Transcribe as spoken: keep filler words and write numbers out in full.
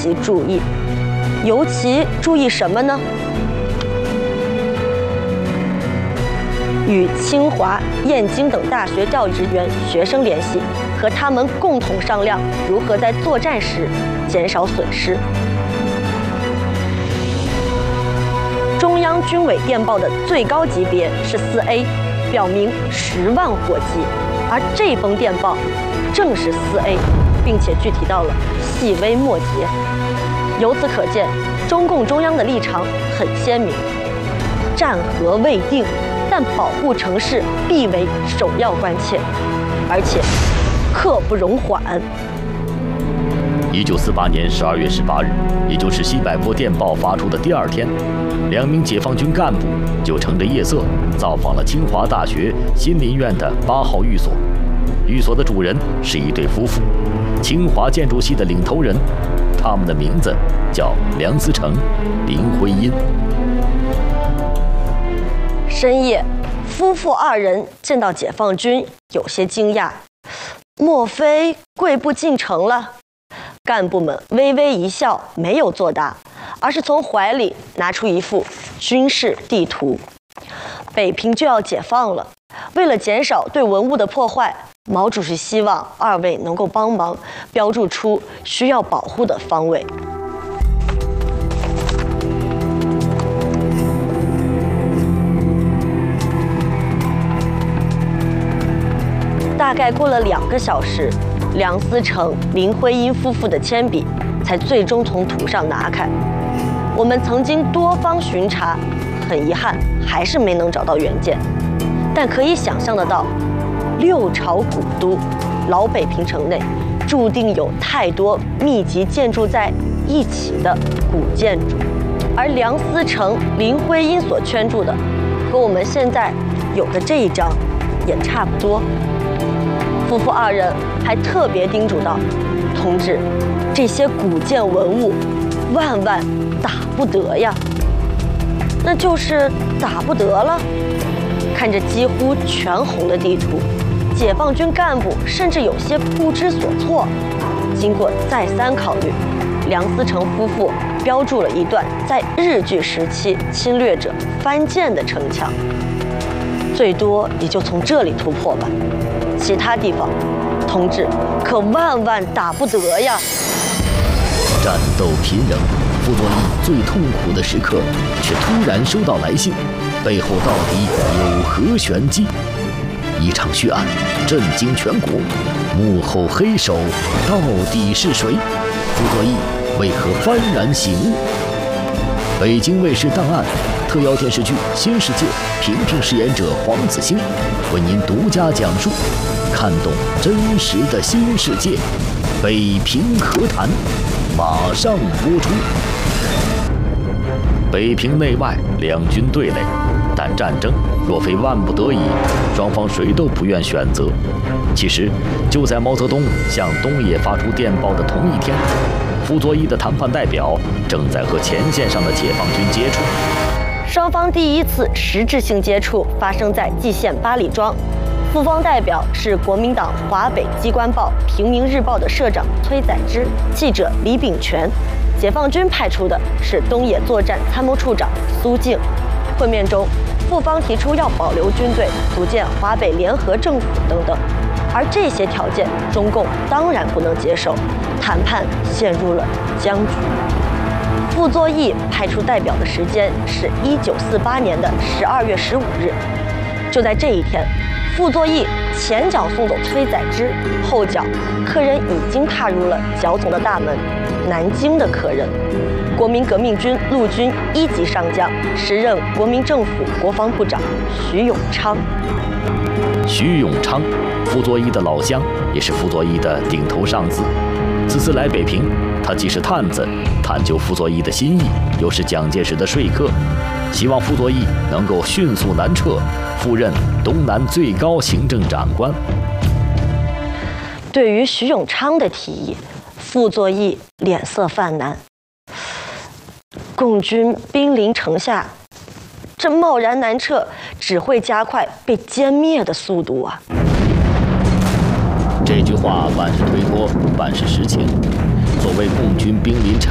其注意。尤其注意什么呢？与清华、燕京等大学教职员、学生联系，和他们共同商量如何在作战时减少损失。中央军委电报的最高级别是四 A， 表明十万火急，而这封电报正是四 A， 并且具体到了细微末节。由此可见，中共中央的立场很鲜明：战和未定，但保护城市必为首要关切，而且刻不容缓。 一九四八年十二月十八日，也就是西柏坡电报发出的第二天，两名解放军干部就乘着夜色造访了清华大学新林院的八号寓所。寓所的主人是一对夫妇，清华建筑系的领头人，他们的名字叫梁思成、林徽因。 深夜，夫妇二人见到解放军，有些惊讶，莫非贵部进城了？干部们微微一笑，没有作答，而是从怀里拿出一幅军事地图。北平就要解放了，为了减少对文物的破坏，毛主席希望二位能够帮忙标注出需要保护的方位。大概过了两个小时，梁思成、林徽因夫妇的铅笔才最终从图上拿开。我们曾经多方巡查，很遗憾还是没能找到原件，但可以想象得到，六朝古都老北平城内注定有太多密集建筑在一起的古建筑，而梁思成、林徽因所圈住的，和我们现在有的这一张也差不多。夫妇二人还特别叮嘱道：“同志，这些古建文物，万万打不得呀。”那就是打不得了。看着几乎全红的地图，解放军干部甚至有些不知所措。经过再三考虑，梁思成夫妇标注了一段在日据时期侵略者翻建的城墙，最多也就从这里突破吧。其他地方，同志可万万打不得呀！ 战斗频仍，傅作义最痛苦的时刻，却突然收到来信，背后到底有何玄机？一场血案震惊全国，幕后黑手到底是谁？傅作义为何幡然醒悟？北京卫视档案特邀电视剧《新世界》平平饰演者黄子星为您独家讲述，看懂真实的新世界。北平和谈马上播出。北平内外两军对垒，但战争若非万不得已，双方谁都不愿选择。其实，就在毛泽东向东野发出电报的同一天，傅作义的谈判代表正在和前线上的解放军接触。 双方第一次实质性接触发生在蓟县八里庄，傅方代表是国民党华北机关报《平民日报》的社长崔载之，记者李炳全，解放军派出的是东野作战参谋处长苏静。会面中，傅方提出要保留军队，组建华北联合政府等等，而这些条件中共当然不能接受，谈判陷入了僵局。傅作义派出代表的时间是一九四八年的十二月十五日。就在这一天，傅作义前脚送走崔载之，后脚客人已经踏入了剿总的大门——南京的客人。国民革命军陆军一级上将，时任国民政府国防部长徐永昌。 徐永昌，傅作义的老乡，也是傅作义的顶头上司。此次来北平，他既是探子，探究傅作义的心意，又是蒋介石的说客，希望傅作义能够迅速南撤，赴任东南最高行政长官。 对于徐永昌的提议，傅作义脸色泛蓝。共军兵临城下，这贸然南撤只会加快被歼灭的速度啊！ 这句话半是推脱，半是实情。所谓共军兵临城